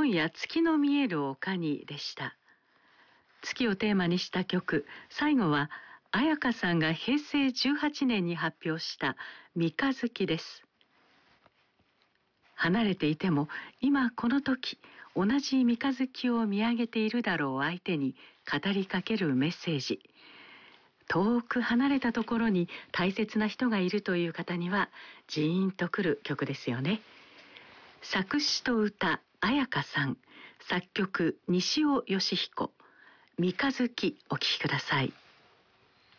今夜月の見える丘にでした。月をテーマにした曲、最後は絢香さんが平成18年に発表した三日月です。離れていても今この時同じ三日月を見上げているだろう相手に語りかけるメッセージ。遠く離れたところに大切な人がいるという方にはジーンとくる曲ですよね。作詞と歌絢香さん、作曲西尾義彦、三日月お聴きください。